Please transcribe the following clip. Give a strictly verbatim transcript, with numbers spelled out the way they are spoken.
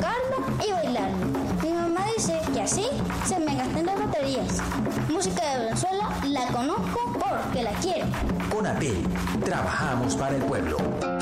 tocarlo y bailarlo. Mi mamá dice que así se me gastan las baterías. Música de Venezuela la conozco porque la quiero. Conatel, trabajamos para el pueblo.